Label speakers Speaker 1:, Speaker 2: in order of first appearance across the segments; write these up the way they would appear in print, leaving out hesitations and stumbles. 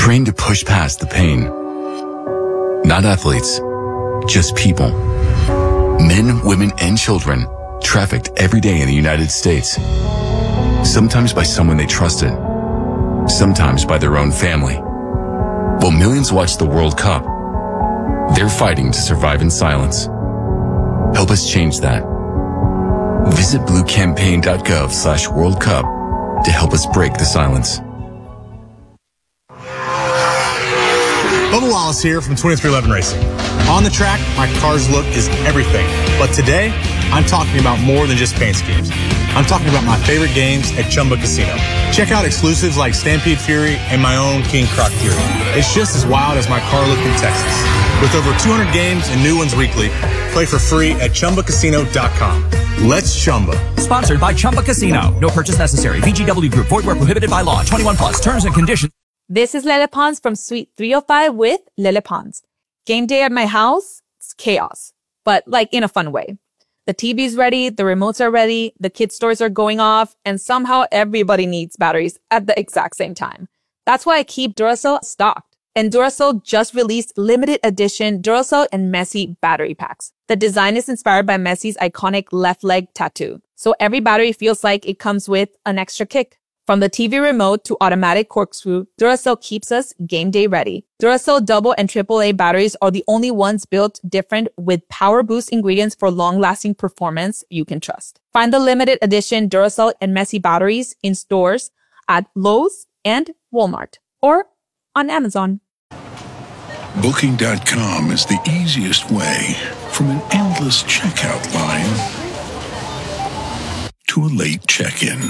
Speaker 1: trained to push past the pain. Not athletes, just people. Men, women, and children trafficked every day in the United States. Sometimes by someone they trusted, sometimes by their own family. While millions watch the World Cup, they're fighting to survive in silence. Help us change that. Visit bluecampaign.gov/World Cup to help us break the silence.
Speaker 2: Bubba Wallace here from 2311 Racing. On the track, my car's look is everything. But today, I'm talking about more than just paint schemes. I'm talking about my favorite games at Chumba Casino. Check out exclusives like Stampede Fury and my own King Croc Fury. It's just as wild as my car look in Texas. With over 200 games and new ones weekly, play for free at ChumbaCasino.com. Let's Chumba.
Speaker 3: Sponsored by Chumba Casino. No purchase necessary. VGW Group. Void where prohibited by law. 21 plus. Terms and conditions.
Speaker 4: This is Lele Pons from Suite 305 with Lele Pons. Game day at my house, it's chaos, but like in a fun way. The TV's ready, the remotes are ready, the kids' stores are going off, and somehow everybody needs batteries at the exact same time. That's why I keep Duracell stocked. And Duracell just released limited edition Duracell and Messi battery packs. The design is inspired by Messi's iconic left leg tattoo. So every battery feels like it comes with an extra kick. From the TV remote to automatic corkscrew, Duracell keeps us game day ready. Duracell double and AAA batteries are the only ones built different with power boost ingredients for long-lasting performance you can trust. Find the limited edition Duracell and Messi batteries in stores at Lowe's and Walmart or on Amazon.
Speaker 5: Booking.com is the easiest way from an endless checkout line to a late check-in.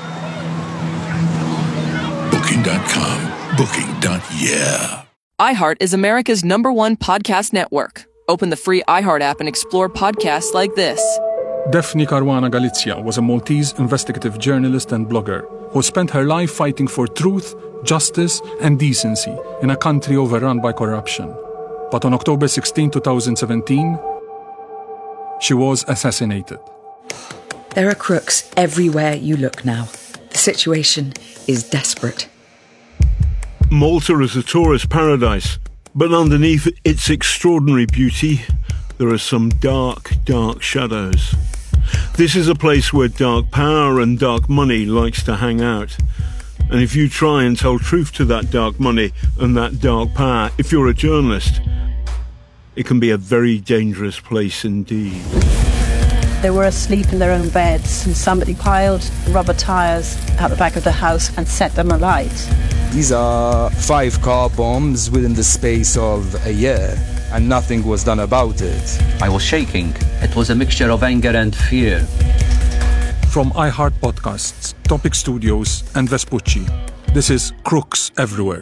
Speaker 5: Booking.com. Booking.yeah.
Speaker 6: iHeart is America's #1 podcast network. Open the free iHeart app and explore podcasts like this.
Speaker 7: Daphne Caruana Galizia was a Maltese investigative journalist and blogger who spent her life fighting for truth, justice, and decency in a country overrun by corruption. But on October 16, 2017, she was assassinated.
Speaker 8: There are crooks everywhere you look now. The situation is desperate.
Speaker 9: Malta is a tourist paradise, but underneath its extraordinary beauty, there are some dark, dark shadows. This is a place where dark power and dark money likes to hang out. And if you try and tell truth to that dark money and that dark power, if you're a journalist, it can be a very dangerous place indeed.
Speaker 10: They were asleep in their own beds and somebody piled rubber tyres out the back of the house and set them alight.
Speaker 11: These are 5 car bombs within the space of a year, and nothing was done about it.
Speaker 12: I was shaking. It was a mixture of anger and fear.
Speaker 7: From iHeart Podcasts, Topic Studios, and Vespucci, this is Crooks Everywhere.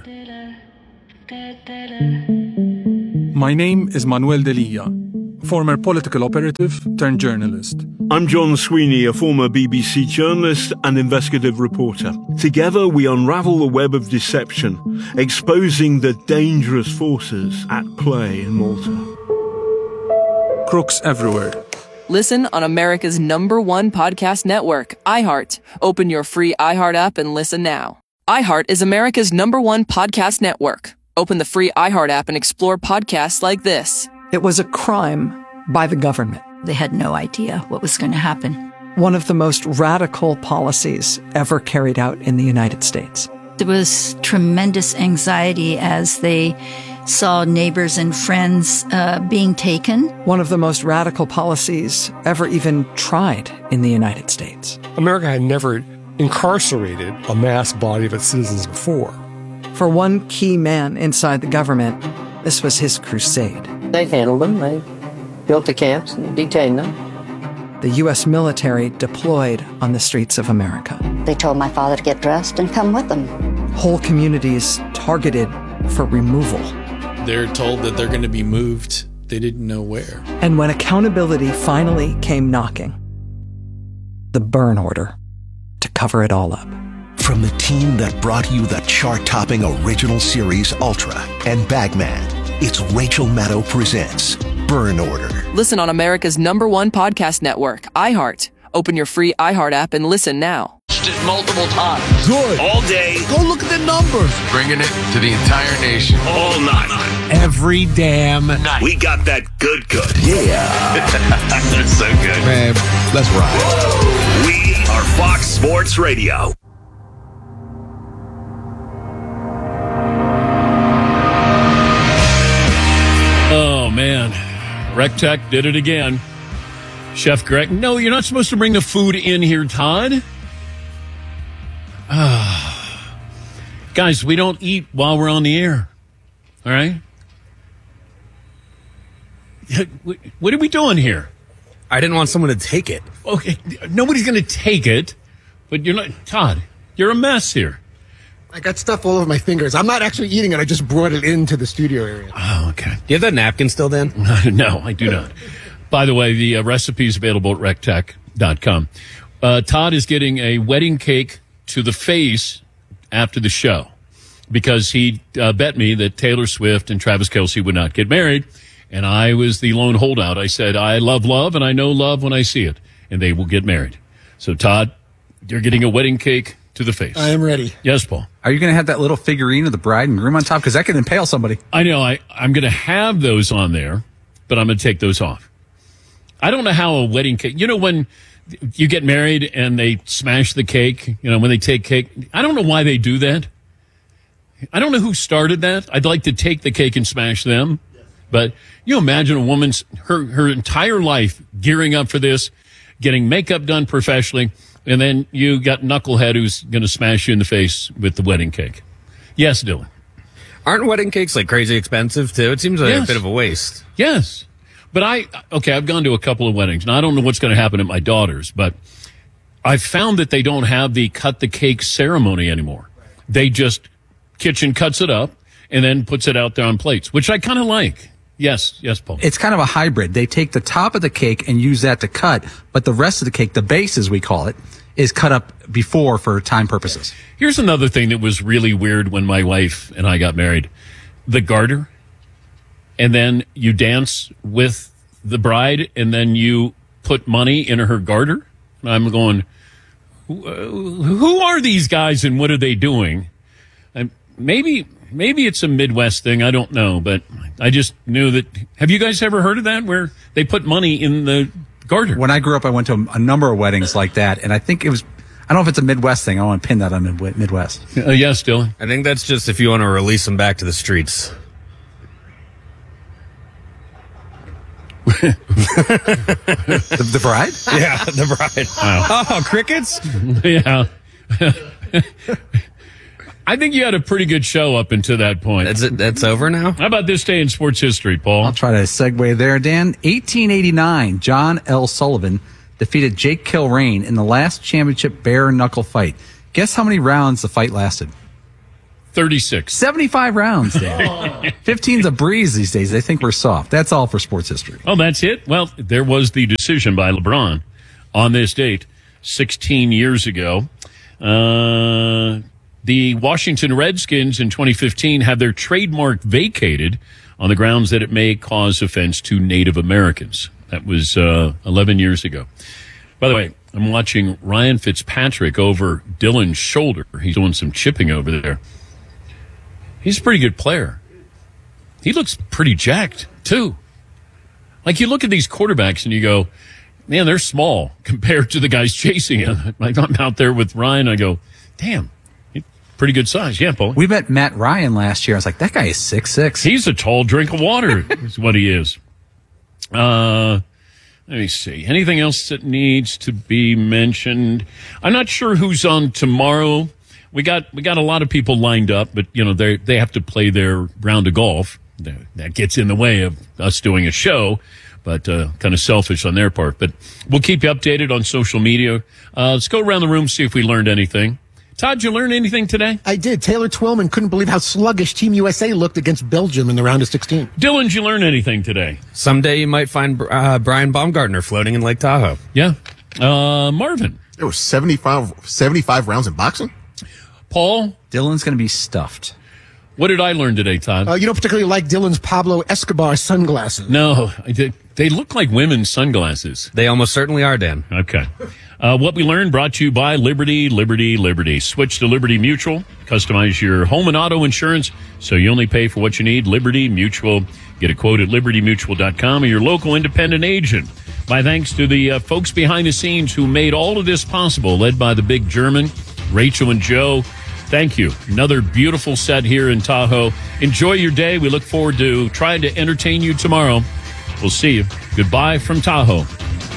Speaker 7: My name is Manuel Delia, former political operative turned journalist.
Speaker 9: I'm John Sweeney, a former BBC journalist and investigative reporter. Together we unravel the web of deception, exposing the dangerous forces at play in Malta.
Speaker 7: Crooks Everywhere.
Speaker 6: Listen on America's #1 podcast network, iHeart. Open your free iHeart app and listen now. iHeart is America's #1 podcast network. Open the free iHeart app and explore podcasts like this.
Speaker 13: It was a crime by the government.
Speaker 14: They had no idea what was going to happen.
Speaker 13: One of the most radical policies ever carried out in the United States.
Speaker 14: There was tremendous anxiety as they saw neighbors and friends being taken.
Speaker 13: One of the most radical policies ever even tried in the United States.
Speaker 15: America had never incarcerated a mass body of its citizens before.
Speaker 13: For one key man inside the government, this was his crusade.
Speaker 16: They handled them. They built the camps and detained them.
Speaker 13: The U.S. military deployed on the streets of America.
Speaker 17: They told my father to get dressed and come with them.
Speaker 13: Whole communities targeted for removal.
Speaker 18: They're told that they're going to be moved. They didn't know where.
Speaker 13: And when accountability finally came knocking, the burn order to cover it all up.
Speaker 19: From the team that brought you the chart-topping original series Ultra and Bagman, it's Rachel Maddow presents Burn Order.
Speaker 6: Listen on America's #1 podcast network, iHeart. Open your free iHeart app and listen now.
Speaker 20: watched it multiple times.
Speaker 21: Good.
Speaker 20: All day.
Speaker 21: Go look at the numbers.
Speaker 20: Bringing it to the entire nation.
Speaker 21: All night. Every damn night.
Speaker 20: We got that good.
Speaker 21: Yeah.
Speaker 20: That's so good.
Speaker 21: Man, let's ride.
Speaker 20: We are Fox Sports Radio.
Speaker 22: Oh, man. RecTech did it again. Chef Greg. No, you're not supposed to bring the food in here, Todd. Guys, we don't eat while we're on the air. All right? What are we doing here?
Speaker 23: I didn't want someone to take it.
Speaker 22: Okay, nobody's going to take it, but you're not... Todd, you're a mess here.
Speaker 24: I got stuff all over my fingers. I'm not actually eating it. I just brought it into the studio area.
Speaker 22: Oh, okay.
Speaker 23: Do you have that napkin still, Dan?
Speaker 22: No, I do not. By the way, the recipe is available at rectech.com. Todd is getting a wedding cake to the face after the show because he bet me that Taylor Swift and Travis Kelce would not get married, and I was the lone holdout. I said, I love love, and I know love when I see it, and they will get married. So, Todd, you're getting a wedding cake to the face.
Speaker 24: I am ready.
Speaker 22: Yes, Paul.
Speaker 25: Are you going to have that little figurine of the bride and groom on top? Because that can impale somebody.
Speaker 22: I know. I'm going to have those on there, but I'm going to take those off. I don't know how a wedding cake... You know when you get married and they smash the cake? You know, when they take cake... I don't know why they do that. I don't know who started that. I'd like to take the cake and smash them. But you imagine a woman's... Her entire life gearing up for this, getting makeup done professionally, and then you got Knucklehead who's going to smash you in the face with the wedding cake. Yes, Dylan.
Speaker 23: Aren't wedding cakes like crazy expensive too? It seems like a bit of a waste.
Speaker 22: Yes. But I've gone to a couple of weddings. Now, I don't know what's going to happen at my daughter's, but I've found that they don't have the cut the cake ceremony anymore. They just kitchen cuts it up and then puts it out there on plates, which I kind of like. Yes, Paul.
Speaker 25: It's kind of a hybrid. They take the top of the cake and use that to cut, but the rest of the cake, the base as we call it, is cut up before for time purposes.
Speaker 22: Here's another thing that was really weird when my wife and I got married. The garter, and then you dance with the bride, and then you put money in her garter. And I'm going, who are these guys and what are they doing? And maybe it's a Midwest thing. I don't know, but I just knew that. Have you guys ever heard of that, where they put money in the garter?
Speaker 25: When I grew up, I went to a number of weddings like that, and I think it was, I don't know if it's a Midwest thing. I want to pin that on Midwest.
Speaker 22: Yes, Dylan.
Speaker 23: I think that's just if you want to release them back to the streets.
Speaker 25: The bride?
Speaker 23: Yeah, the bride. Oh, crickets?
Speaker 22: Yeah. I think you had a pretty good show up until that point.
Speaker 23: That's over now?
Speaker 22: How about this day in sports history, Paul?
Speaker 25: I'll try to segue there, Dan. 1889, John L. Sullivan defeated Jake Kilrain in the last championship bare-knuckle fight. Guess how many rounds the fight lasted?
Speaker 22: 36.
Speaker 25: 75 rounds, Dan. 15's a breeze these days. They think we're soft. That's all for sports history.
Speaker 22: Oh, that's it? Well, there was the decision by LeBron on this date 16 years ago. The Washington Redskins in 2015 had their trademark vacated on the grounds that it may cause offense to Native Americans. That was 11 years ago. By the way, I'm watching Ryan Fitzpatrick over Dylan's shoulder. He's doing some chipping over there. He's a pretty good player. He looks pretty jacked, too. Like, you look at these quarterbacks and you go, man, they're small compared to the guys chasing him. Like, I'm out there with Ryan, I go, damn. Pretty good size. Yeah, Paul.
Speaker 25: We met Matt Ryan last year. I was like, that guy is 6'6".
Speaker 22: He's a tall drink of water is what he is. Let me see. Anything else that needs to be mentioned? I'm not sure who's on tomorrow. We got a lot of people lined up, but you know, they have to play their round of golf. That gets in the way of us doing a show, but kind of selfish on their part. But we'll keep you updated on social media. Let's go around the room, see if we learned anything. Todd, did you learn anything today?
Speaker 24: I did. Taylor Twellman couldn't believe how sluggish Team USA looked against Belgium in the round of 16.
Speaker 22: Dylan, did you learn anything today?
Speaker 23: Someday you might find Brian Baumgartner floating in Lake Tahoe.
Speaker 22: Yeah. Marvin.
Speaker 26: There were 75 rounds in boxing?
Speaker 22: Paul?
Speaker 25: Dylan's going to be stuffed.
Speaker 22: What did I learn today, Todd?
Speaker 24: You don't particularly like Dylan's Pablo Escobar sunglasses.
Speaker 22: No, I did. They look like women's sunglasses.
Speaker 23: They almost certainly are, Dan.
Speaker 22: Okay. What we learned brought to you by Liberty, Liberty, Liberty. Switch to Liberty Mutual. Customize your home and auto insurance so you only pay for what you need. Liberty Mutual. Get a quote at libertymutual.com or your local independent agent. My thanks to the folks behind the scenes who made all of this possible, led by the big German, Rachel and Joe. Thank you. Another beautiful set here in Tahoe. Enjoy your day. We look forward to trying to entertain you tomorrow. We'll see you. Goodbye from Tahoe.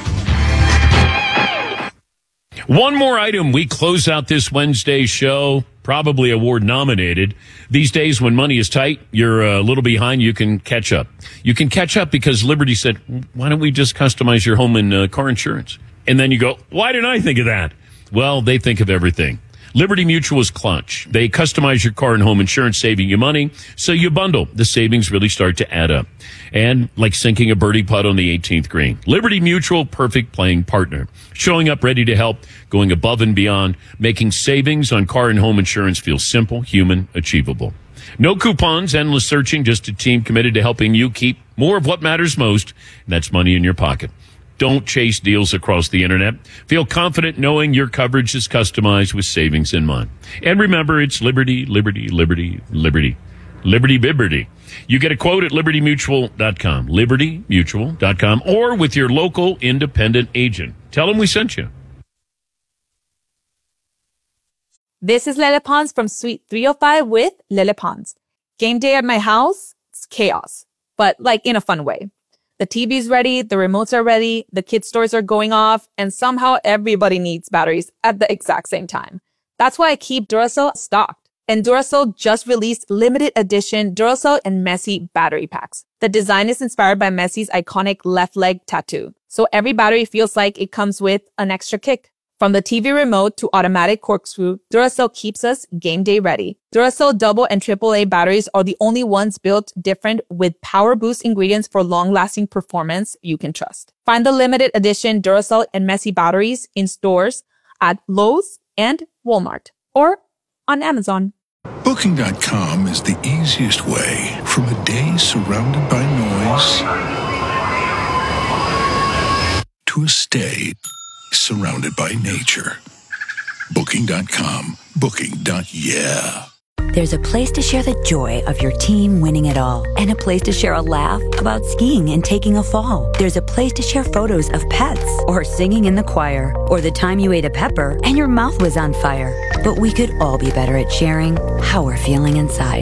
Speaker 22: One more item. We close out this Wednesday show, probably award nominated. These days when money is tight, you're a little behind, you can catch up. You can catch up because Liberty said, why don't we just customize your home and car insurance? And then you go, why didn't I think of that? Well, they think of everything. Liberty Mutual is clutch. They customize your car and home insurance, saving you money. So you bundle. The savings really start to add up. And like sinking a birdie putt on the 18th green. Liberty Mutual, perfect playing partner. Showing up ready to help, going above and beyond, making savings on car and home insurance feel simple, human, achievable. No coupons, endless searching, just a team committed to helping you keep more of what matters most, and that's money in your pocket. Don't chase deals across the internet. Feel confident knowing your coverage is customized with savings in mind. And remember, it's Liberty, Liberty, Liberty, Liberty. Liberty Bibberty. You get a quote at libertymutual.com, libertymutual.com, or with your local independent agent. Tell them we sent you.
Speaker 1: This is Lele Pons from Suite 305 with Lele Pons. Game day at my house, it's chaos, but like in a fun way. The TV's ready, the remotes are ready, the kids' toys are going off, and somehow everybody needs batteries at the exact same time. That's why I keep Duracell stocked. And Duracell just released limited edition Duracell and Messi battery packs. The design is inspired by Messi's iconic left leg tattoo. So every battery feels like it comes with an extra kick. From the TV remote to automatic corkscrew, Duracell keeps us game day ready. Duracell double and AAA batteries are the only ones built different with power boost ingredients for long-lasting performance you can trust. Find the limited edition Duracell and Messi batteries in stores at Lowe's and Walmart or on Amazon.
Speaker 2: Booking.com is the easiest way from a day surrounded by noise to a stay surrounded by nature. Booking.com. Booking.yeah.
Speaker 3: There's a place to share the joy of your team winning it all, and a place to share a laugh about skiing and taking a fall. There's a place to share photos of pets, or singing in the choir, or the time you ate a pepper and your mouth was on fire. But we could all be better at sharing how we're feeling inside.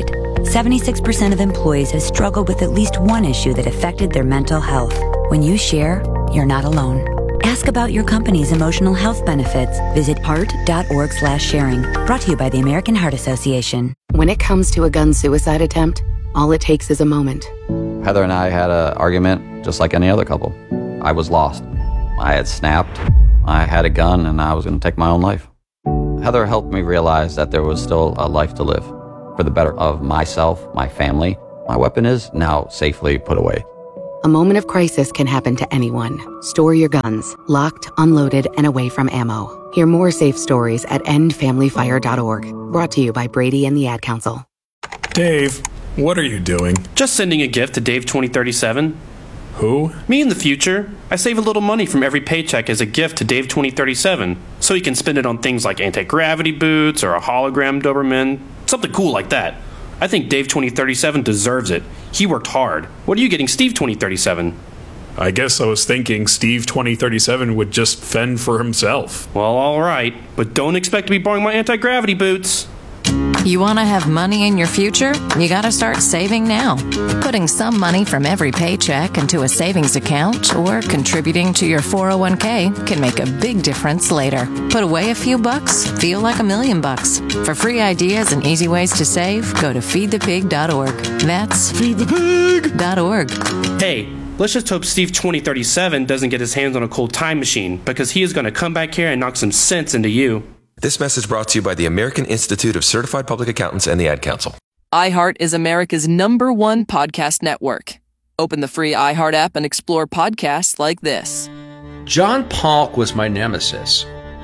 Speaker 3: 76% of employees have struggled with at least one issue that affected their mental health. When you share, you're not alone. Ask about your company's emotional health benefits. Visit heart.org/sharing. Brought to you by the American Heart Association.
Speaker 4: When it comes to a gun suicide attempt, all it takes is a moment.
Speaker 5: Heather and I had an argument just like any other couple. I was lost. I had snapped. I had a gun and I was going to take my own life. Heather helped me realize that there was still a life to live for the better of myself, my family. My weapon is now safely put away.
Speaker 4: A moment of crisis can happen to anyone. Store your guns, locked, unloaded, and away from ammo. Hear more safe stories at endfamilyfire.org. Brought to you by Brady and the Ad Council.
Speaker 8: Dave, what are you doing?
Speaker 27: Just sending a gift to Dave 2037.
Speaker 8: Who?
Speaker 27: Me in the future. I save a little money from every paycheck as a gift to Dave 2037, so he can spend it on things like anti-gravity boots or a hologram Doberman, something cool like that. I think Dave 2037 deserves it. He worked hard. What are you getting Steve 2037?
Speaker 8: I guess I was thinking Steve 2037 would just fend for himself.
Speaker 27: Well, all right, but don't expect to be borrowing my anti-gravity boots.
Speaker 28: You want to have money in your future? You got to start saving now. Putting some money from every paycheck into a savings account or contributing to your 401k can make a big difference later. Put away a few bucks, feel like $1 million. For free ideas and easy ways to save, go to feedthepig.org. That's feedthepig.org.
Speaker 27: Hey, let's just hope Steve 2037 doesn't get his hands on a cold time machine, because he is going to come back here and knock some sense into you.
Speaker 29: This message brought to you by the American Institute of Certified Public Accountants and the Ad Council.
Speaker 6: iHeart is America's #1 podcast network. Open the free iHeart app and explore podcasts like this.
Speaker 30: John Polk was my nemesis.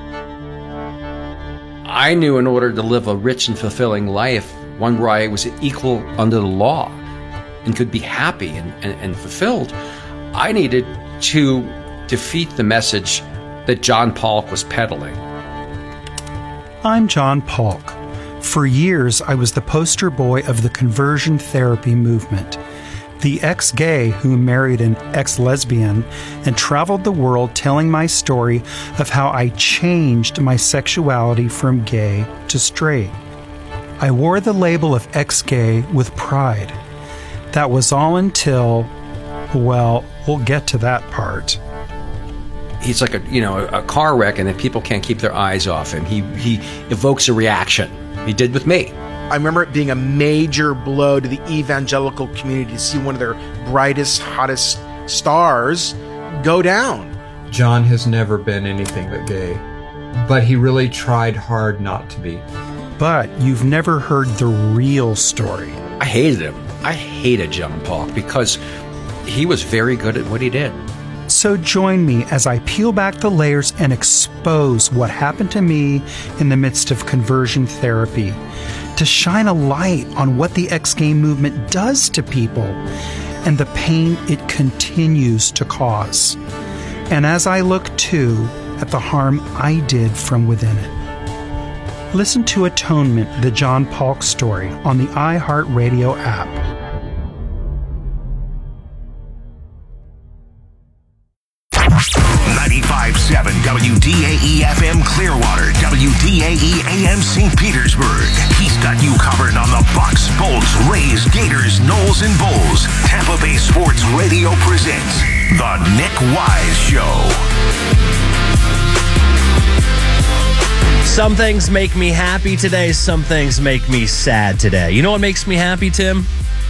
Speaker 30: I knew in order to live a rich and fulfilling life, one where I was equal under the law and could be happy and fulfilled, I needed to defeat the message that John Polk was peddling.
Speaker 7: I'm John Polk. For years, I was the poster boy of the conversion therapy movement. The ex-gay who married an ex-lesbian and traveled the world telling my story of how I changed my sexuality from gay to straight. I wore the label of ex-gay with pride. That was all until, well, we'll get to that part.
Speaker 30: He's like a car wreck, and then people can't keep their eyes off him. He evokes a reaction. He did with me.
Speaker 9: I remember it being a major blow to the evangelical community to see one of their brightest, hottest stars go down.
Speaker 10: John has never been anything but gay, but he really tried hard not to be.
Speaker 7: But you've never heard the real story.
Speaker 30: I hated him. I hated John Polk because he was very good at what he did.
Speaker 7: So join me as I peel back the layers and expose what happened to me in the midst of conversion therapy, to shine a light on what the ex-gay movement does to people and the pain it continues to cause. And as I look too at the harm I did from within it. Listen to Atonement, the John Polk story, on the iHeartRadio app.
Speaker 19: 95.7 WDAE-FM Clearwater, WDAE AM St. Petersburg. He's got you covered on the Bucks, Bolts, Rays, Gators, Knowles, and Bulls. Tampa Bay Sports Radio presents The Nick Wise Show.
Speaker 11: Some things make me happy today, some things make me sad today. You know what makes me happy, Tim?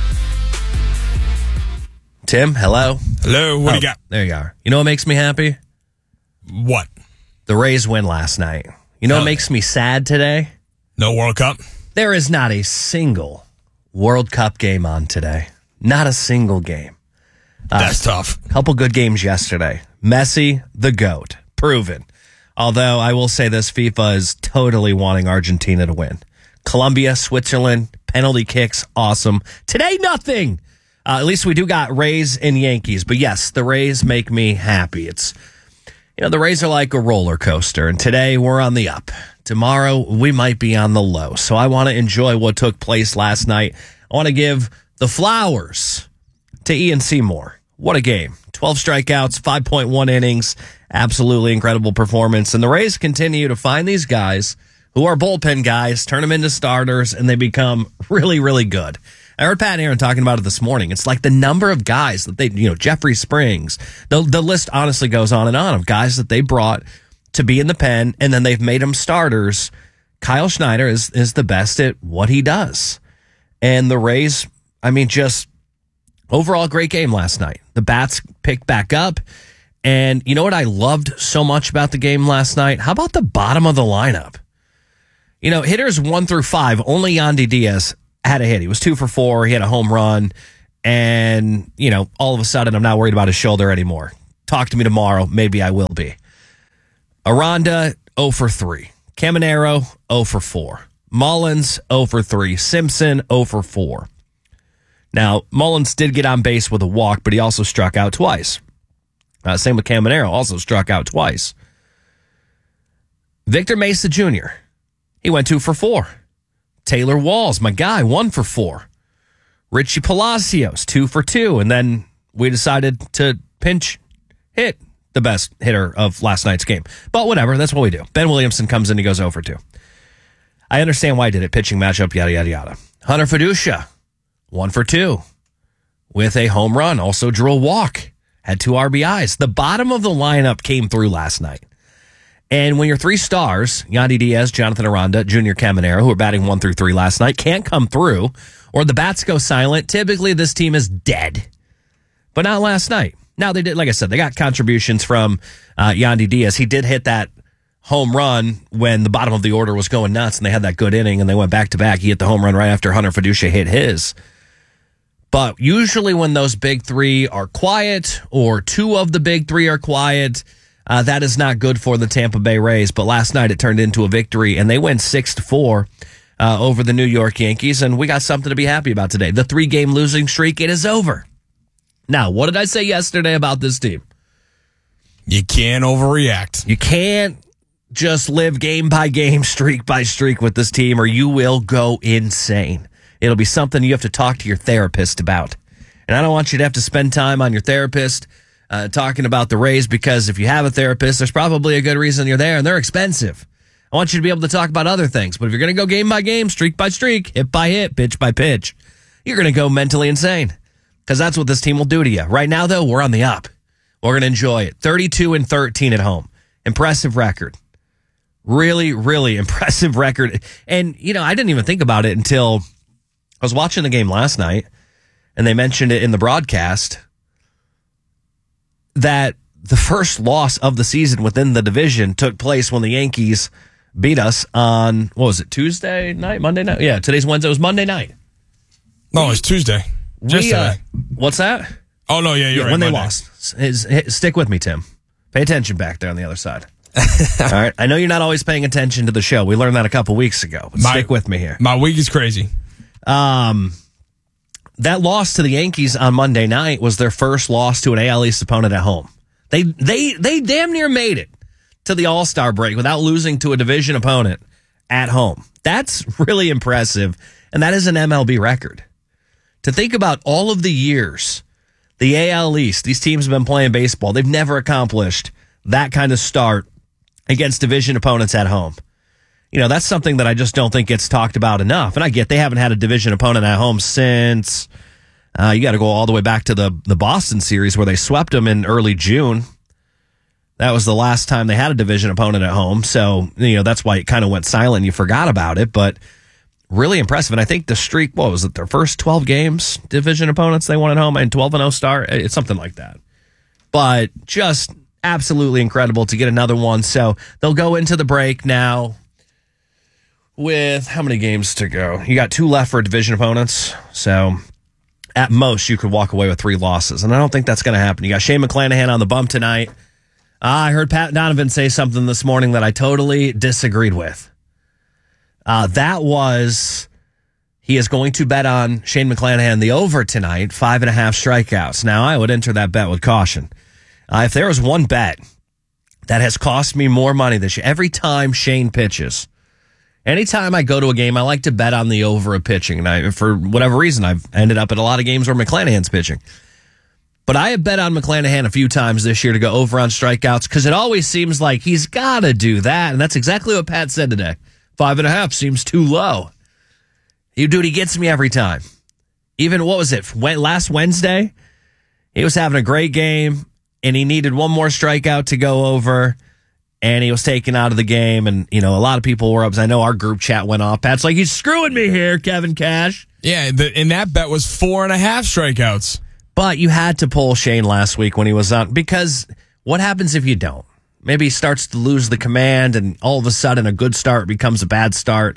Speaker 11: Tim, hello?
Speaker 21: Hello, what do you got?
Speaker 11: There you are. You know what makes me happy?
Speaker 21: What?
Speaker 11: The Rays win last night. You know what makes me sad today?
Speaker 21: No World Cup?
Speaker 11: There is not a single World Cup game on today. Not a single game.
Speaker 21: That's tough.
Speaker 11: Couple good games yesterday. Messi, the GOAT. Proven. Although I will say this, FIFA is totally wanting Argentina to win. Colombia, Switzerland, penalty kicks, awesome. Today, nothing. At least we do got Rays and Yankees. But yes, the Rays make me happy. It's, the Rays are like a roller coaster. And today we're on the up. Tomorrow we might be on the low. So I want to enjoy what took place last night. I want to give the flowers to Ian Seymour. What a game. 12 strikeouts, 5.1 innings. Absolutely incredible performance. And the Rays continue to find these guys who are bullpen guys, turn them into starters, and they become really, really good. I heard Pat and Aaron talking about it this morning. It's like the number of guys that they, Jeffrey Springs, the list honestly goes on and on of guys that they brought to be in the pen, and then they've made them starters. Kyle Schneider is the best at what he does. And the Rays, just overall great game last night. The bats picked back up. And you know what I loved so much about the game last night? How about the bottom of the lineup? Hitters 1 through 5, only Yandy Diaz had a hit. He was 2 for 4. He had a home run. And, all of a sudden, I'm not worried about his shoulder anymore. Talk to me tomorrow. Maybe I will be. Aranda, 0 for 3. Caminero, 0 for 4. Mullins, 0 for 3. Simpson, 0 for 4. Now, Mullins did get on base with a walk, but he also struck out twice. Same with Caminero, also struck out twice. Victor Mesa Jr., he went 2 for 4. Taylor Walls, my guy, 1 for 4. Richie Palacios, 2 for 2. And then we decided to pinch hit the best hitter of last night's game. But whatever, that's what we do. Ben Williamson comes in, he goes 0 for 2. I understand why I did it. Pitching matchup, yada, yada, yada. Hunter Fiducia, 1 for 2. With a home run, also drew a walk. Had 2 RBIs. The bottom of the lineup came through last night. And when your 3 stars, Yandy Diaz, Jonathan Aranda, Junior Caminero, who were batting 1 through 3 last night, can't come through, or the bats go silent, typically this team is dead. But not last night. Now they did, like I said, they got contributions from Yandy Diaz. He did hit that home run when the bottom of the order was going nuts, and they had that good inning, and they went back-to-back. He hit the home run right after Hunter Fiducia hit his. But usually when those big 3 are quiet, or 2 of the big 3 are quiet, that is not good for the Tampa Bay Rays. But last night it turned into a victory, and they went 6-4 over the New York Yankees, and we got something to be happy about today. The 3-game losing streak, it is over. Now, what did I say yesterday about this team?
Speaker 21: You can't overreact.
Speaker 11: You can't just live game by game, streak by streak with this team, or you will go insane. It'll be something you have to talk to your therapist about. And I don't want you to have to spend time on your therapist talking about the Rays, because if you have a therapist, there's probably a good reason you're there, and they're expensive. I want you to be able to talk about other things. But if you're going to go game by game, streak by streak, hit by hit, pitch by pitch, you're going to go mentally insane, because that's what this team will do to you. Right now, though, we're on the up. We're going to enjoy it. 32-13 at home. Impressive record. Really, really impressive record. And, I didn't even think about it until I was watching the game last night, and they mentioned it in the broadcast, that the first loss of the season within the division took place when the Yankees beat us on, what was it, Tuesday night, Monday night? Yeah, today's Wednesday. It was Monday night.
Speaker 21: No, it's Tuesday. Just today.
Speaker 11: What's that?
Speaker 21: Oh, no, yeah, you're right.
Speaker 11: When
Speaker 21: Monday.
Speaker 11: they lost. Stick with me, Tim. Pay attention back there on the other side. All right. I know you're not always paying attention to the show. We learned that a couple weeks ago. But stick with me here.
Speaker 21: My week is crazy.
Speaker 11: That loss to the Yankees on Monday night was their first loss to an AL East opponent at home. They damn near made it to the All-Star break without losing to a division opponent at home. That's really impressive, and that is an MLB record. To think about all of the years the AL East, these teams have been playing baseball, they've never accomplished that kind of start against division opponents at home. That's something that I just don't think gets talked about enough. And I get they haven't had a division opponent at home since, you got to go all the way back to the Boston series where they swept them in early June. That was the last time they had a division opponent at home. So, that's why it kind of went silent and you forgot about it. But really impressive. And I think the streak, what was it, their first 12 games, division opponents they won at home, and 12-0 start? It's something like that. But just absolutely incredible to get another one. So they'll go into the break now with how many games to go? You got 2 left for division opponents. So at most, you could walk away with 3 losses. And I don't think that's going to happen. You got Shane McClanahan on the bump tonight. I heard Pat Donovan say something this morning that I totally disagreed with. That was, he is going to bet on Shane McClanahan the over tonight, 5.5 strikeouts. Now, I would enter that bet with caution. If there was one bet that has cost me more money this year, every time Shane pitches, anytime I go to a game, I like to bet on the over of pitching. And for whatever reason, I've ended up at a lot of games where McClanahan's pitching. But I have bet on McClanahan a few times this year to go over on strikeouts, because it always seems like he's got to do that. And that's exactly what Pat said today. 5.5 seems too low. Dude, he gets me every time. Even, what was it, last Wednesday? He was having a great game, and he needed one more strikeout to go over, and he was taken out of the game. And, a lot of people were up. I know our group chat went off. Pat's like, he's screwing me here, Kevin Cash.
Speaker 21: Yeah, and that bet was 4.5 strikeouts.
Speaker 11: But you had to pull Shane last week when he was on, because what happens if you don't? Maybe he starts to lose the command, and all of a sudden a good start becomes a bad start.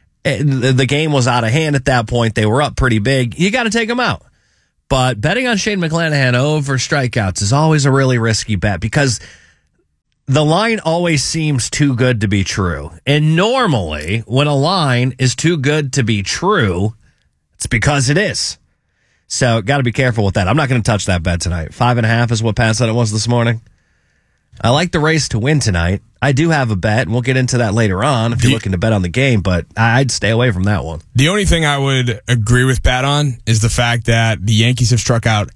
Speaker 11: The game was out of hand at that point. They were up pretty big. You got to take them out. But betting on Shane McClanahan over strikeouts is always a really risky bet, because the line always seems too good to be true. And normally, when a line is too good to be true, it's because it is. So, got to be careful with that. I'm not going to touch that bet tonight. 5.5 is what Pat said it was this morning. I like the Rays to win tonight. I do have a bet, and we'll get into that later on if you're looking to bet on the game, but I'd stay away from that one.
Speaker 21: The only thing I would agree with Pat on is the fact that the Yankees have struck out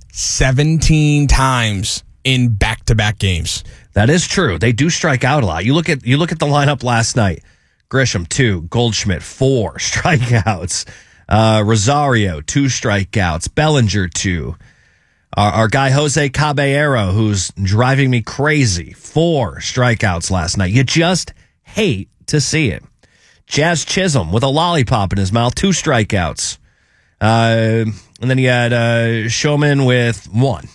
Speaker 21: 17 times in back-to-back games.
Speaker 11: That is true. They do strike out a lot. You look at the lineup last night. Grisham, 2. Goldschmidt, 4 strikeouts. Rosario, 2 strikeouts. Bellinger, 2. Our guy Jose Caballero, who's driving me crazy, 4 strikeouts last night. You just hate to see it. Jazz Chisholm with a lollipop in his mouth, 2 strikeouts. And then you had Showman with 1.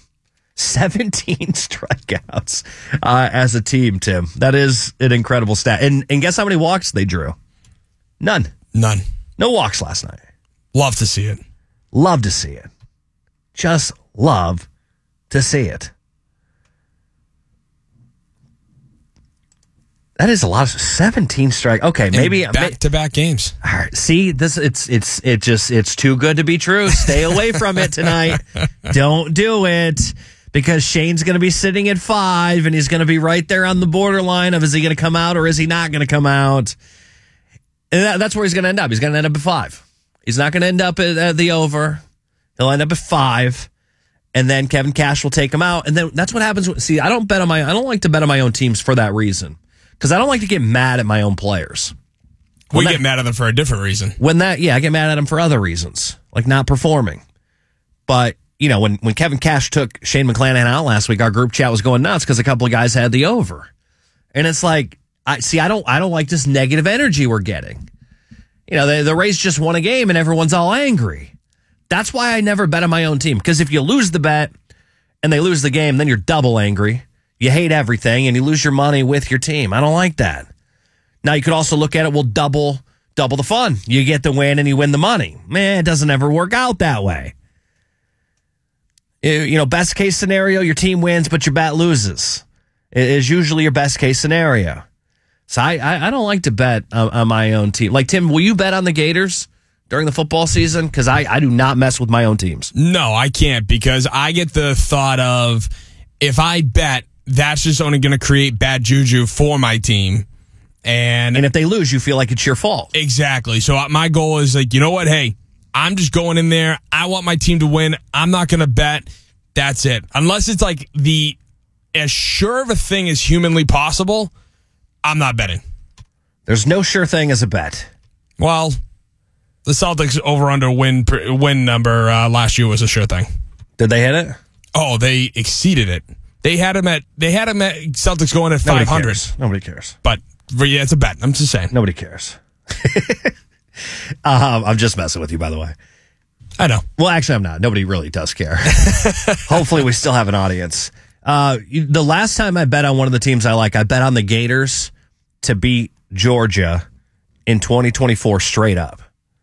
Speaker 11: 17 strikeouts as a team, Tim. That is an incredible stat. And guess how many walks they drew? None. No walks last night.
Speaker 21: Love to see it.
Speaker 11: Love to see it. Just love to see it. That is a lot of 17 strike. Okay, maybe
Speaker 21: back-to-back games.
Speaker 11: All right. See, it's too good to be true. Stay away from it tonight. Don't do it, because Shane's going to be sitting at 5 and he's going to be right there on the borderline of, is he going to come out or is he not going to come out? And that's where he's going to end up. He's going to end up at 5. He's not going to end up at the over. He'll end up at 5. And then Kevin Cash will take him out. And then that's what happens. See, I don't like to bet on my own teams for that reason. Because I don't like to get mad at my own players.
Speaker 21: We get mad at them for a different reason.
Speaker 11: I get mad at them for other reasons, like not performing. But, when Kevin Cash took Shane McClanahan out last week, our group chat was going nuts because a couple of guys had the over. And it's like, I don't like this negative energy we're getting. The Rays just won a game and everyone's all angry. That's why I never bet on my own team. Because if you lose the bet and they lose the game, then you're double angry. You hate everything, and you lose your money with your team. I don't like that. Now, you could also look at it, well, double the fun. You get the win, and you win the money. Man, it doesn't ever work out that way. Best case scenario, your team wins, but your bet loses. It is usually your best case scenario. So I don't like to bet on my own team. Like, Tim, will you bet on the Gators during the football season? Because I do not mess with my own teams.
Speaker 21: No, I can't, because I get the thought of, if I bet, that's just only going to create bad juju for my team. And
Speaker 11: if they lose, you feel like it's your fault.
Speaker 21: Exactly. So my goal is like, you know what? Hey, I'm just going in there. I want my team to win. I'm not going to bet. That's it. Unless it's like as sure of a thing as humanly possible, I'm not betting.
Speaker 11: There's no sure thing as a bet.
Speaker 21: Well, the Celtics over-under win number last year was a sure thing.
Speaker 11: Did they hit it?
Speaker 21: Oh, they exceeded it. They had him at Celtics going at 500.
Speaker 11: Nobody cares.
Speaker 21: But yeah, it's a bet. I'm just saying.
Speaker 11: Nobody cares. I'm just messing with you, by the way.
Speaker 21: I know.
Speaker 11: Well, actually, I'm not. Nobody really does care. Hopefully, we still have an audience. The last time I bet on one of the teams I bet on the Gators to beat Georgia in 2024 straight up.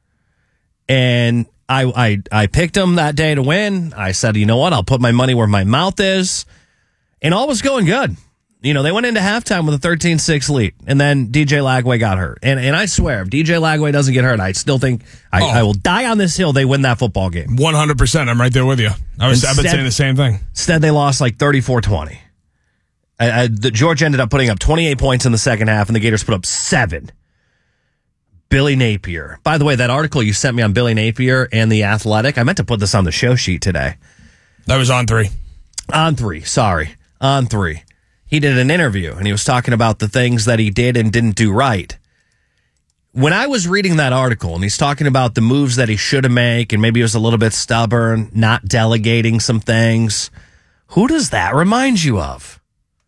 Speaker 11: And I picked them that day to win. I said, you know what? I'll put my money where my mouth is. And all was going good. They went into halftime with a 13-6 lead. And then DJ Lagway got hurt. And I swear, if DJ Lagway doesn't get hurt, I still think I will die on this hill they win that football game.
Speaker 21: 100%. I'm right there with you. I've been saying the same thing.
Speaker 11: Instead, they lost like 34-20. The Georgia ended up putting up 28 points in the second half, and the Gators put up 7. Billy Napier. By the way, that article you sent me on Billy Napier and The Athletic, I meant to put this on the show sheet today.
Speaker 21: That was on 3.
Speaker 11: On 3, sorry. On 3. He did an interview, and he was talking about the things that he did and didn't do right. When I was reading that article, and he's talking about the moves that he should have made, and maybe he was a little bit stubborn, not delegating some things, who does that remind you of?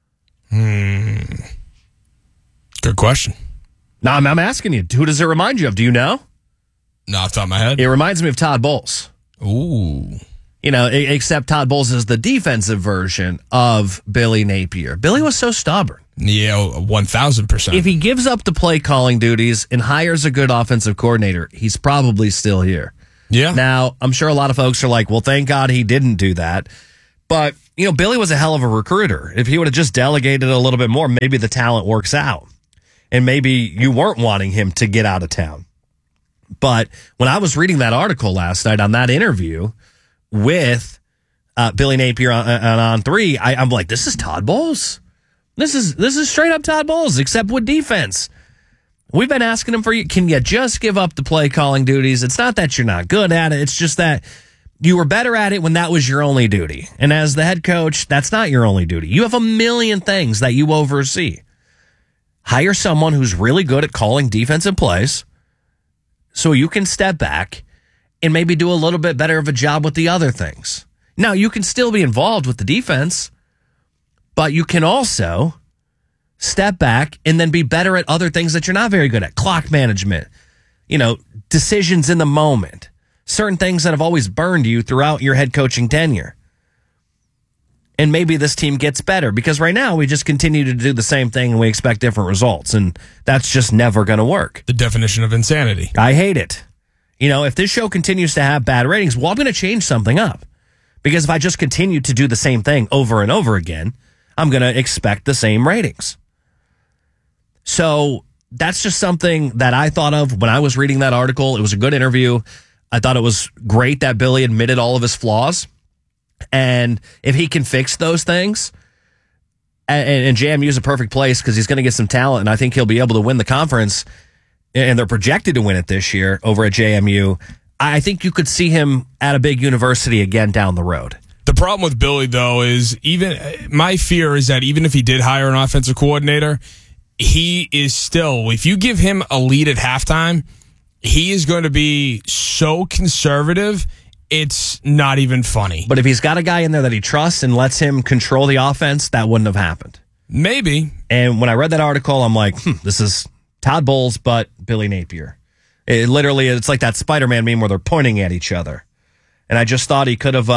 Speaker 21: Good question.
Speaker 11: No, I'm asking you, who does it remind you of? Do you know?
Speaker 21: No, off the top of my head.
Speaker 11: It reminds me of Todd Bowles.
Speaker 21: Ooh.
Speaker 11: Except Todd Bowles is the defensive version of Billy Napier. Billy was so stubborn.
Speaker 21: Yeah, 1,000%.
Speaker 11: If he gives up the play calling duties and hires a good offensive coordinator, he's probably still here.
Speaker 21: Yeah.
Speaker 11: Now, I'm sure a lot of folks are like, well, thank God he didn't do that. But, Billy was a hell of a recruiter. If he would have just delegated a little bit more, maybe the talent works out. And maybe you weren't wanting him to get out of town. But when I was reading that article last night on that interview with Billy Napier on 3, I'm like, this is Todd Bowles. This is straight up Todd Bowles, except with defense. We've been asking him can you just give up the play calling duties? It's not that you're not good at it. It's just that you were better at it when that was your only duty. And as the head coach, that's not your only duty. You have a million things that you oversee. Hire someone who's really good at calling defensive plays so you can step back and maybe do a little bit better of a job with the other things. Now, you can still be involved with the defense, but you can also step back and then be better at other things that you're not very good at. Clock management, decisions in the moment, certain things that have always burned you throughout your head coaching tenure. And maybe this team gets better because right now we just continue to do the same thing and we expect different results. And that's just never going to work.
Speaker 21: The definition of insanity.
Speaker 11: I hate it. If this show continues to have bad ratings, well, I'm going to change something up. Because if I just continue to do the same thing over and over again, I'm going to expect the same ratings. So that's just something that I thought of when I was reading that article. It was a good interview. I thought it was great that Billy admitted all of his flaws. And if he can fix those things, and JMU is a perfect place because he's going to get some talent, and I think he'll be able to win the conference, and they're projected to win it this year over at JMU. I think you could see him at a big university again down the road.
Speaker 21: The problem with Billy, though, is my fear is that even if he did hire an offensive coordinator, he is still, if you give him a lead at halftime, he is going to be so conservative, it's not even funny.
Speaker 11: But if he's got a guy in there that he trusts and lets him control the offense, that wouldn't have happened.
Speaker 21: Maybe.
Speaker 11: And when I read that article, I'm like, this is Todd Bowles, but Billy Napier. It's like that Spider-Man meme where they're pointing at each other. And I just thought he could have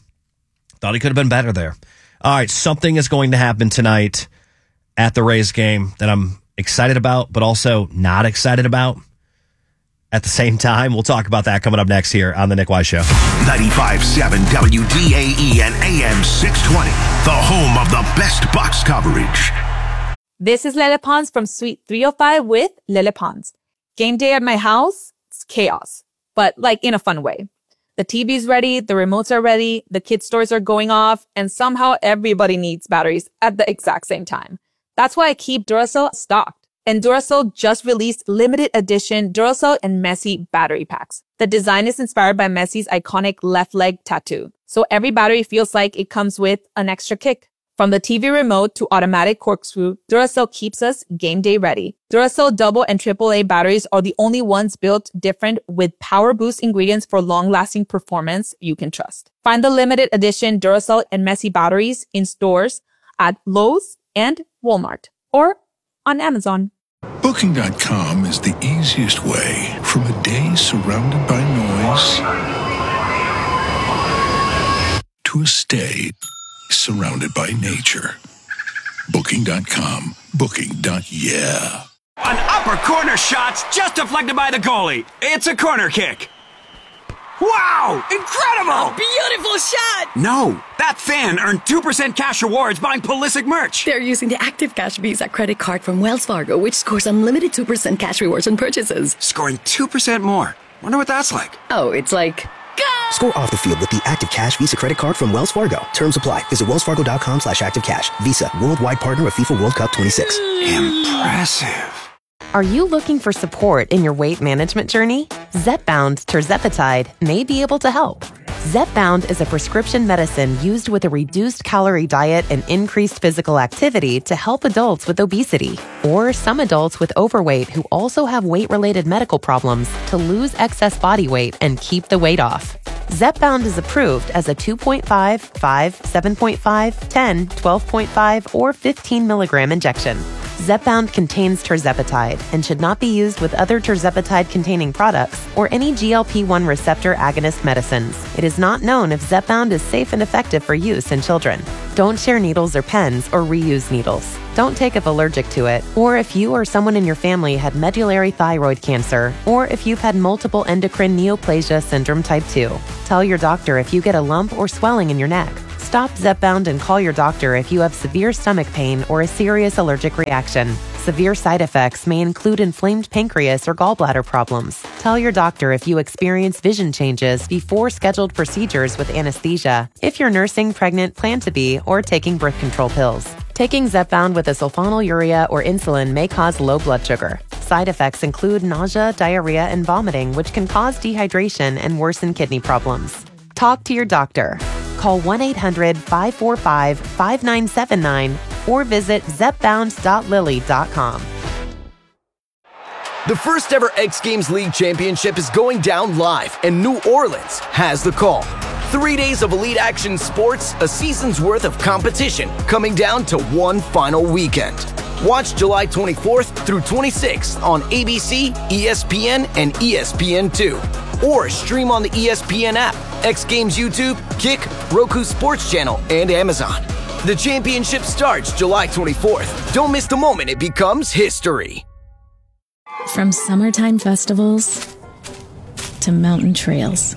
Speaker 11: been better there. All right, something is going to happen tonight at the Rays game that I'm excited about, but also not excited about at the same time. We'll talk about that coming up next here on The Nick Wise Show.
Speaker 19: 95.7 WDAE and AM 620, the home of the best Bucs coverage.
Speaker 1: This is Lele Pons from Suite 305 with Lele Pons. Game day at my house, it's chaos, but like in a fun way. The TV's ready, the remotes are ready, the kids' stores are going off, and somehow everybody needs batteries at the exact same time. That's why I keep Duracell stocked. And Duracell just released limited edition Duracell and Messi battery packs. The design is inspired by Messi's iconic left leg tattoo. So every battery feels like it comes with an extra kick. From the TV remote to automatic corkscrew, Duracell keeps us game day ready. Duracell double and AAA batteries are the only ones built different with power boost ingredients for long-lasting performance you can trust. Find the limited edition Duracell and Messi batteries in stores at Lowe's and Walmart or on Amazon.
Speaker 2: Booking.com is the easiest way from a day surrounded by noise to a stay surrounded by nature. Booking.com. Booking.yeah.
Speaker 12: An upper corner shot's just deflected by the goalie. It's a corner kick. Wow! Incredible!
Speaker 13: A beautiful shot!
Speaker 12: No, that fan earned 2% cash rewards buying Pulisic merch.
Speaker 13: They're using the Active Cash Visa credit card from Wells Fargo, which scores unlimited 2% cash rewards on purchases.
Speaker 12: Scoring 2% more. Wonder what that's like.
Speaker 13: Oh, it's like... Go!
Speaker 14: Score off the field with the Active Cash Visa credit card from Wells Fargo. Terms apply. Visit wellsfargo.com/activecash. Visa, worldwide partner of FIFA World Cup 26.
Speaker 12: Impressive.
Speaker 15: Are you looking for support in your weight management journey? Zepbound tirzepatide may be able to help. Zepbound is a prescription medicine used with a reduced calorie diet and increased physical activity to help adults with obesity or some adults with overweight who also have weight-related medical problems to lose excess body weight and keep the weight off. Zepbound is approved as a 2.5, 5, 7.5, 10, 12.5, or 15 milligram injection. Zepbound contains tirzepatide and should not be used with other tirzepatide-containing products or any GLP-1 receptor agonist medicines. It is not known if Zepbound is safe and effective for use in children. Don't share needles or pens or reuse needles. Don't take if allergic to it, or if you or someone in your family had medullary thyroid cancer, or if you've had multiple endocrine neoplasia syndrome type 2. Tell your doctor if you get a lump or swelling in your neck. Stop Zepbound and call your doctor if you have severe stomach pain or a serious allergic reaction. Severe side effects may include inflamed pancreas or gallbladder problems. Tell your doctor if you experience vision changes before scheduled procedures with anesthesia, if you're nursing, pregnant, plan to be, or taking birth control pills. Taking Zepbound with a sulfonylurea or insulin may cause low blood sugar. Side effects include nausea, diarrhea, and vomiting, which can cause dehydration and worsen kidney problems. Talk to your doctor. Call 1-800-545-5979 or visit zepbound.lilly.com.
Speaker 16: The first ever X Games League Championship is going down live, and New Orleans has the call. 3 days of elite action sports, a season's worth of competition, coming down to one final weekend. Watch July 24th through 26th on ABC, ESPN, and ESPN2. Or stream on the ESPN app, X Games YouTube, Kick, Roku Sports Channel, and Amazon. The championship starts July 24th. Don't miss the moment it becomes history.
Speaker 17: From summertime festivals to mountain trails,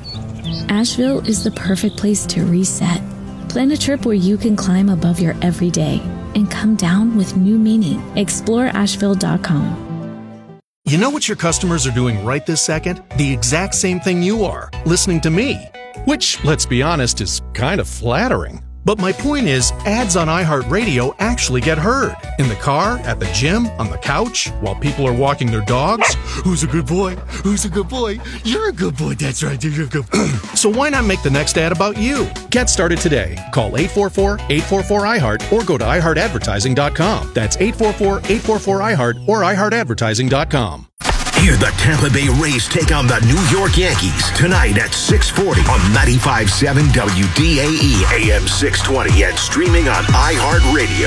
Speaker 17: Asheville is the perfect place to reset. Plan a trip where you can climb above your everyday and come down with new meaning. Explore Asheville.com.
Speaker 3: You know what your customers are doing right this second? The exact same thing you are, listening to me. Which, let's be honest, is kind of flattering. But my point is, ads on iHeartRadio actually get heard. In the car, at the gym, on the couch, while people are walking their dogs. Who's a good boy? Who's a good boy? You're a good boy. That's right. You're a good boy. So why not make the next ad about you? Get started today. Call 844-844-iHeart or go to iHeartAdvertising.com. That's 844-844-iHeart or iHeartAdvertising.com.
Speaker 19: Hear the Tampa Bay Rays take on the New York Yankees tonight at 6:40 on 95.7 WDAE AM 620 and streaming on iHeartRadio.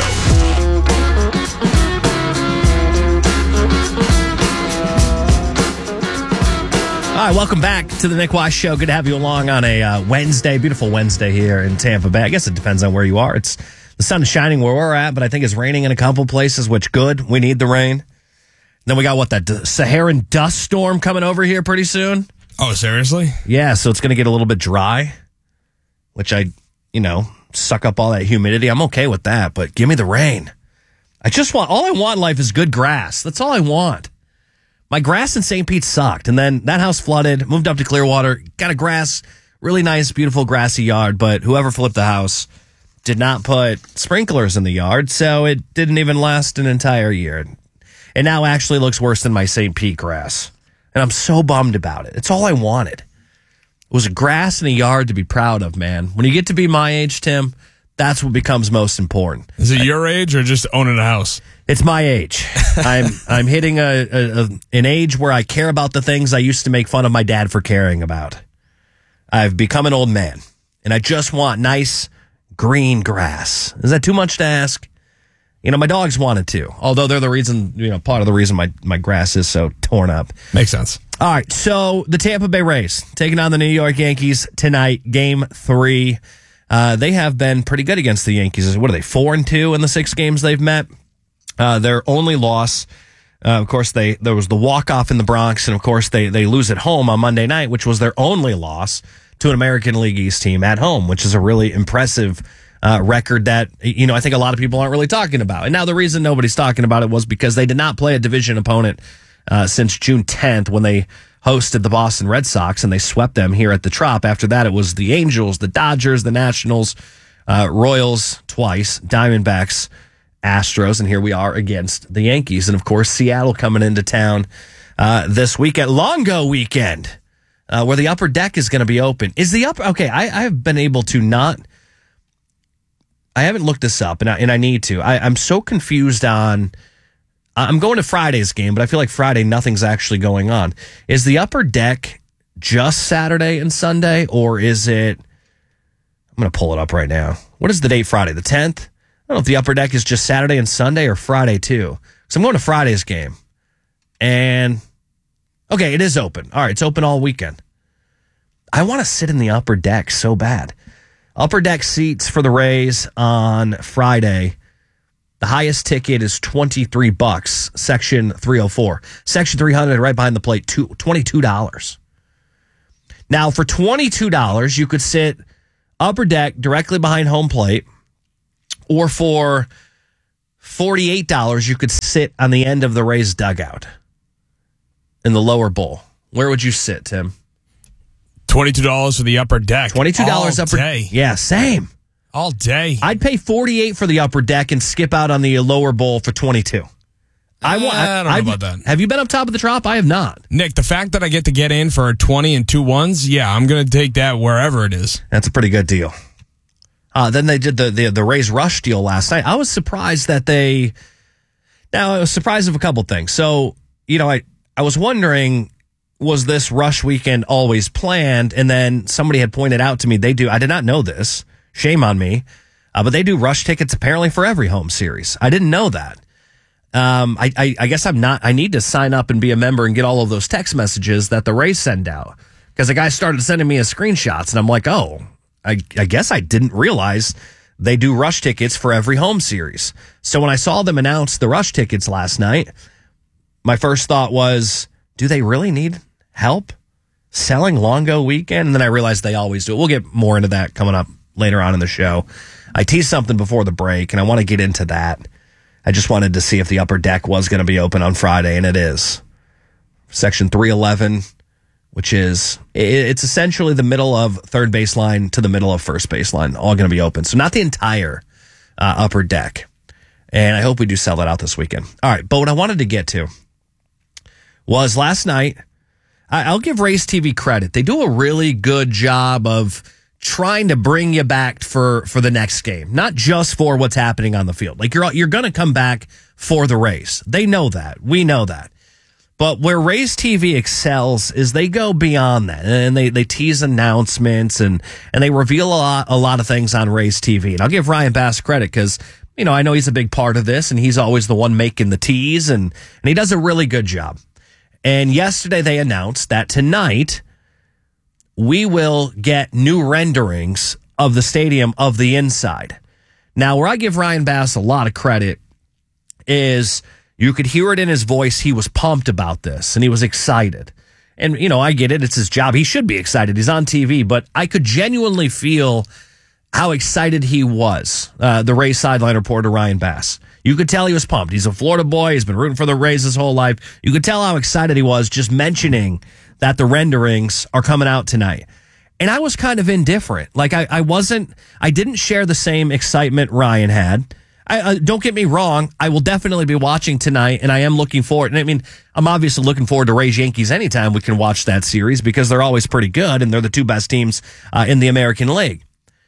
Speaker 11: All right, welcome back to the Nick Wise Show. Good to have you along on a Wednesday, beautiful Wednesday here in Tampa Bay. I guess it depends on where you are. The sun is shining where we're at, but I think it's raining in a couple places, which good. We need the rain. Then we got that Saharan dust storm coming over here pretty soon.
Speaker 21: Oh, seriously?
Speaker 11: Yeah, so it's going to get a little bit dry, which suck up all that humidity. I'm okay with that, but give me the rain. All I want in life is good grass. That's all I want. My grass in St. Pete sucked, and then that house flooded, moved up to Clearwater, got a really nice, beautiful grassy yard, but whoever flipped the house did not put sprinklers in the yard, so it didn't even last an entire year. It now actually looks worse than my St. Pete grass. And I'm so bummed about it. It's all I wanted. It was a grass in a yard to be proud of, man. When you get to be my age, Tim, that's what becomes most important.
Speaker 21: Is it your age or just owning a house?
Speaker 11: It's my age. I'm hitting an age where I care about the things I used to make fun of my dad for caring about. I've become an old man, and I just want nice green grass. Is that too much to ask? My dogs wanted to, although they're the reason, part of the reason my grass is so torn up.
Speaker 21: Makes sense.
Speaker 11: All right, so the Tampa Bay Rays taking on the New York Yankees tonight, Game 3. They have been pretty good against the Yankees. What are they, 4-2 in the 6 games they've met? Their only loss, of course, there was the walk-off in the Bronx, and of course they lose at home on Monday night, which was their only loss to an American League East team at home, which is a really impressive record that, I think a lot of people aren't really talking about. And now the reason nobody's talking about it was because they did not play a division opponent since June 10th when they hosted the Boston Red Sox and they swept them here at the Trop. After that, it was the Angels, the Dodgers, the Nationals, Royals twice, Diamondbacks, Astros, and here we are against the Yankees. And of course, Seattle coming into town this weekend, Longo weekend, where the upper deck is going to be open. I've been able to I haven't looked this up, and I need to. I'm so confused on. I'm going to Friday's game, but I feel like Friday nothing's actually going on. Is the upper deck just Saturday and Sunday, or is it? I'm going to pull it up right now. What is the date? Friday the 10th. I don't know if the upper deck is just Saturday and Sunday or Friday too. So I'm going to Friday's game, and okay, it is open. All right, it's open all weekend. I want to sit in the upper deck so bad. Upper deck seats for the Rays on Friday. The highest ticket is $23, section 304. Section 300, right behind the plate, $22. Now, for $22, you could sit upper deck directly behind home plate, or for $48, you could sit on the end of the Rays dugout in the lower bowl. Where would you sit, Tim?
Speaker 21: $22 for the upper deck.
Speaker 11: $22 upper
Speaker 21: day.
Speaker 11: Yeah, same.
Speaker 21: All day.
Speaker 11: I'd pay $48 for the upper deck and skip out on the lower bowl for $22.
Speaker 21: I don't know about that.
Speaker 11: Have you been up top of the Trop? I have not.
Speaker 21: Nick, the fact that I get to get in for 20 and 2 ones, yeah, I'm going to take that wherever it is.
Speaker 11: That's a pretty good deal. Then they did the Rays Rush deal last night. I was surprised that I was surprised of a couple things. So, I was wondering, was this Rush weekend always planned? And then somebody had pointed out to me I did not know this. Shame on me. But they do Rush tickets apparently for every home series. I didn't know that. I guess I need to sign up and be a member and get all of those text messages that the Rays send out. Because the guy started sending me his screenshots and I'm like, oh, I guess I didn't realize they do Rush tickets for every home series. So when I saw them announce the Rush tickets last night, my first thought was, do they really need help selling Longo weekend? And then I realized they always do. We'll get more into that coming up later on in the show. I teased something before the break, and I want to get into that. I just wanted to see if the upper deck was going to be open on Friday, and it is. Section 311, which is, it's essentially the middle of third baseline to the middle of first baseline, all going to be open. So not the entire upper deck. And I hope we do sell that out this weekend. All right, but what I wanted to get to was last night, I'll give Rays TV credit. They do a really good job of trying to bring you back for the next game, not just for what's happening on the field. Like you're going to come back for the Rays. They know that. We know that. But where Rays TV excels is they go beyond that, and they tease announcements and they reveal a lot of things on Rays TV. And I'll give Ryan Bass credit because, you know, I know he's a big part of this, and he's always the one making the tease, and he does a really good job. And yesterday they announced that tonight we will get new renderings of the stadium of the inside. Now, where I give Ryan Bass a lot of credit is you could hear it in his voice. He was pumped about this, and he was excited. And, you know, I get it. It's his job. He should be excited. He's on TV. But I could genuinely feel how excited he was, the Rays sideline reporter Ryan Bass. You could tell he was pumped. He's a Florida boy. He's been rooting for the Rays his whole life. You could tell how excited he was just mentioning that the renderings are coming out tonight. And I was kind of indifferent. Like I didn't share the same excitement Ryan had. Don't get me wrong. I will definitely be watching tonight, and I am looking forward. And I mean, I'm obviously looking forward to Rays Yankees anytime we can watch that series because they're always pretty good, and they're the two best teams in the American League.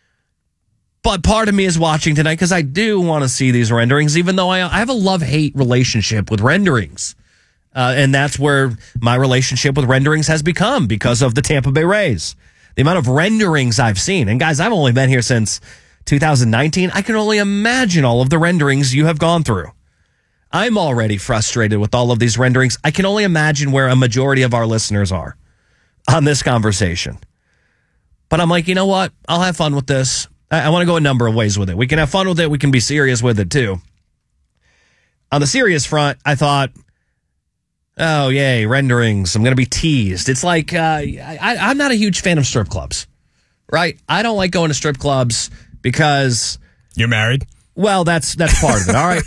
Speaker 11: But part of me is watching tonight because I do want to see these renderings, even though I have a love-hate relationship with renderings. And that's where my relationship with renderings has become because of the Tampa Bay Rays. The amount of renderings I've seen. And guys, I've only been here since 2019. I can only imagine all of the renderings you have gone through. I'm already frustrated with all of these renderings. I can only imagine where a majority of our listeners are on this conversation. But I'm like, you know what? I'll have fun with this. I want to go a number of ways with it. We can have fun with it. We can be serious with it, too. On the serious front, I thought, oh, yay, renderings. I'm going to be teased. It's like, I'm not a huge fan of strip clubs, right? I don't like going to strip clubs because...
Speaker 21: You're married?
Speaker 11: Well, that's part of it, all right?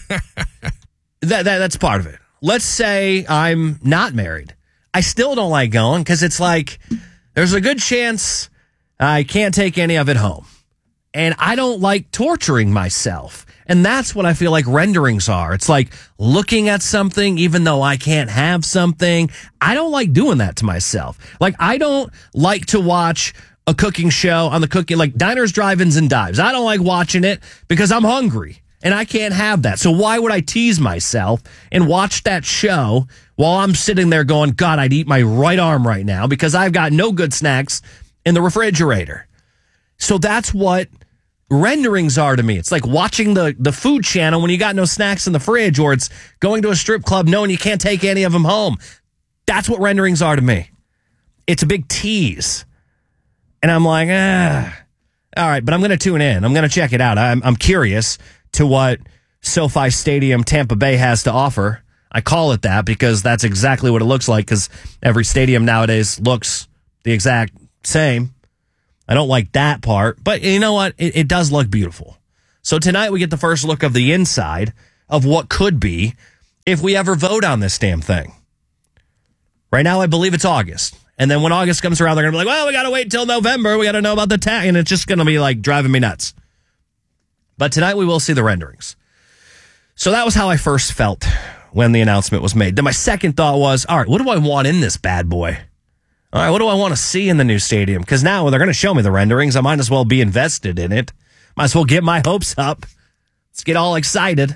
Speaker 11: That's part of it. Let's say I'm not married. I still don't like going because it's like, there's a good chance I can't take any of it home. And I don't like torturing myself. And that's what I feel like renderings are. It's like looking at something, even though I can't have something. I don't like doing that to myself. Like, I don't like to watch a cooking show on the cooking, like diners, drive-ins, and dives. I don't like watching it because I'm hungry and I can't have that. So why would I tease myself and watch that show while I'm sitting there going, God, I'd eat my right arm right now because I've got no good snacks in the refrigerator. So that's what renderings are to me. It's like watching the food channel when you got no snacks in the fridge, or it's going to a strip club knowing you can't take any of them home. That's what renderings are to me. It's a big tease. And I'm like, all right, but I'm going to tune in. I'm going to check it out. I'm curious to what SoFi Stadium Tampa Bay has to offer. I call it that because that's exactly what it looks like, because every stadium nowadays looks the exact same. I don't like that part, but you know what? It does look beautiful. So tonight we get the first look of the inside of what could be if we ever vote on this damn thing. Right now, I believe it's August. And then when August comes around, they're going to be like, well, we got to wait until November. We got to know about the tax. And it's just going to be like driving me nuts. But tonight we will see the renderings. So that was how I first felt when the announcement was made. Then my second thought was, all right, what do I want in this bad boy? All right, what do I want to see in the new stadium? Because now they're going to show me the renderings. I might as well be invested in it. Might as well get my hopes up. Let's get all excited.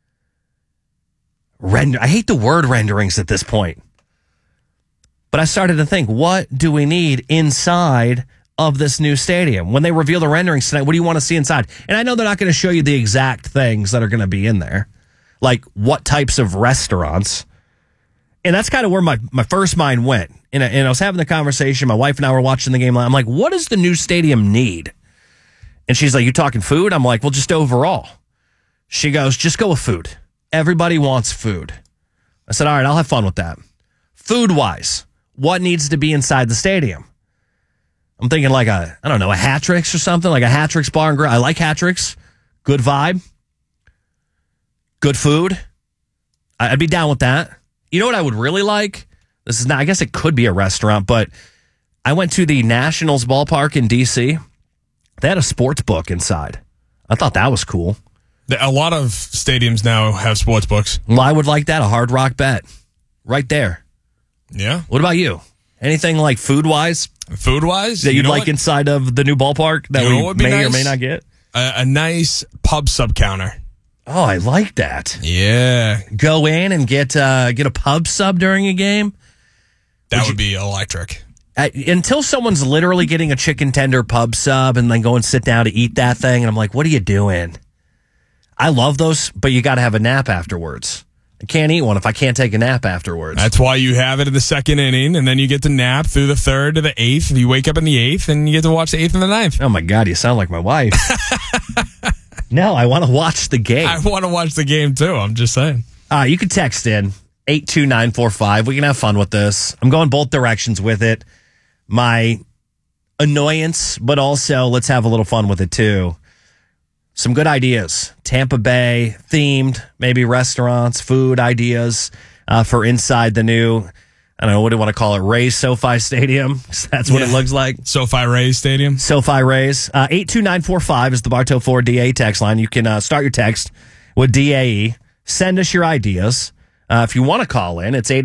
Speaker 11: I hate the word renderings at this point. But I started to think, what do we need inside of this new stadium? When they reveal the renderings tonight, what do you want to see inside? And I know they're not going to show you the exact things that are going to be in there. Like what types of restaurants. And that's kind of where my first mind went. And I was having the conversation. My wife and I were watching the game. I'm like, what does the new stadium need? And she's like, you talking food? I'm like, well, just overall. She goes, just go with food. Everybody wants food. I said, all right, I'll have fun with that. Food-wise, what needs to be inside the stadium? I'm thinking like a Hat-Tricks or something, like a Hat-Tricks bar and grill. I like Hat-Tricks. Good vibe. Good food. I'd be down with that. You know what I would really like? This is not, I guess it could be a restaurant, but I went to the Nationals ballpark in D.C. They had a sports book inside. I thought that was cool.
Speaker 21: A lot of stadiums now have sports books.
Speaker 11: Well, I would like that, a Hard Rock bet. Right there.
Speaker 21: Yeah.
Speaker 11: What about you? Anything like food-wise?
Speaker 21: Food-wise?
Speaker 11: That you'd like inside of the new ballpark that we may or may not get?
Speaker 21: A nice pub sub counter.
Speaker 11: Oh, I like that.
Speaker 21: Yeah.
Speaker 11: Go in and get a pub sub during a game?
Speaker 21: That would be electric.
Speaker 11: Until someone's literally getting a chicken tender pub sub and then go and sit down to eat that thing, and I'm like, what are you doing? I love those, but you got to have a nap afterwards. I can't eat one if I can't take a nap afterwards.
Speaker 21: That's why you have it in the second inning, and then you get to nap through the third to the eighth. You wake up in the eighth, and you get to watch the eighth and the ninth.
Speaker 11: Oh, my God, you sound like my wife. No, I want to watch the game.
Speaker 21: I want to watch the game, too. I'm just saying.
Speaker 11: You can text in 82945. We can have fun with this. I'm going both directions with it. My annoyance, but also let's have a little fun with it, too. Some good ideas. Tampa Bay themed, maybe restaurants, food ideas for inside the new, I don't know, what do you want to call it? Rays SoFi Stadium. That's what it looks like.
Speaker 21: SoFi Rays Stadium.
Speaker 11: SoFi Rays. 82945 is the Bartow 4 DAE text line. You can start your text with DAE. Send us your ideas. If you want to call in, it's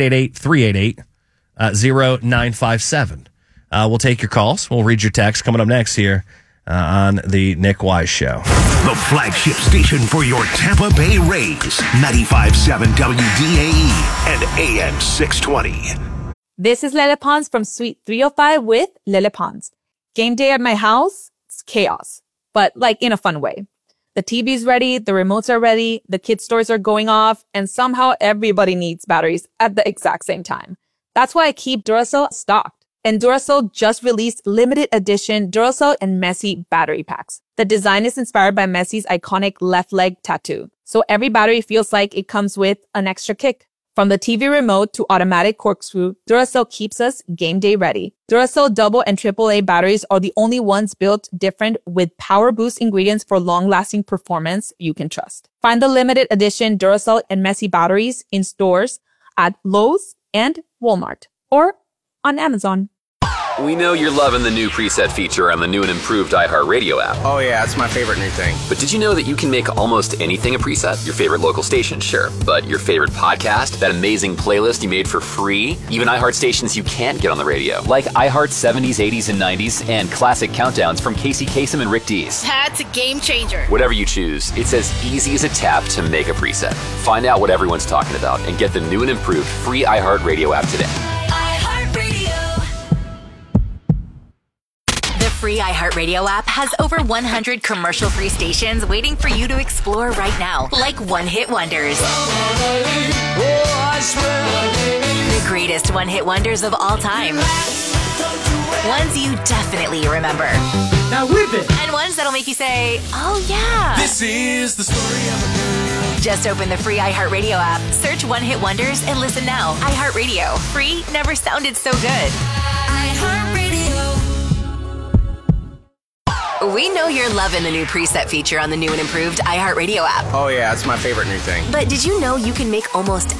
Speaker 11: 888-388-0957. We'll take your calls. We'll read your text coming up next here on the Nick Wise Show.
Speaker 19: The flagship station for your Tampa Bay Rays. 95.7 WDAE and AM 620.
Speaker 1: This is Lele Pons from Suite 305 with Lele Pons. Game day at my house, it's chaos, but like in a fun way. The TV's ready, the remotes are ready, the kids' toys are going off, and somehow everybody needs batteries at the exact same time. That's why I keep Duracell stocked. And Duracell just released limited edition Duracell and Messi battery packs. The design is inspired by Messi's iconic left leg tattoo. So every battery feels like it comes with an extra kick. From the TV remote to automatic corkscrew, Duracell keeps us game day ready. Duracell double and AAA batteries are the only ones built different with power boost ingredients for long-lasting performance you can trust. Find the limited edition Duracell and Messi batteries in stores at Lowe's and Walmart or on Amazon.
Speaker 4: We know you're loving the new preset feature on the new and improved iHeartRadio app.
Speaker 9: Oh yeah, it's my favorite new thing.
Speaker 4: But did you know that you can make almost anything a preset? Your favorite local station, sure. But your favorite podcast, that amazing playlist you made for free, even iHeart stations you can't get on the radio, like iHeart 70s, 80s, and 90s, and classic countdowns from Casey Kasem and Rick Dees.
Speaker 5: That's a game changer.
Speaker 4: Whatever you choose, it's as easy as a tap to make a preset. Find out what everyone's talking about and get the new and improved free iHeartRadio app today.
Speaker 8: The free iHeartRadio app has over 100 commercial-free stations waiting for you to explore right now, like one-hit wonders. The greatest one-hit wonders of all time. Ones you definitely remember.
Speaker 18: Now whip it!
Speaker 8: And ones that'll make you say, oh yeah.
Speaker 18: This is the story of a girl.
Speaker 8: Just open the free iHeartRadio app, search One Hit Wonders, and listen now. iHeartRadio. Free never sounded so good. We know you're loving the new preset feature on the new and improved iHeartRadio app.
Speaker 9: Oh yeah, it's my favorite new thing.
Speaker 8: But did you know you can make almost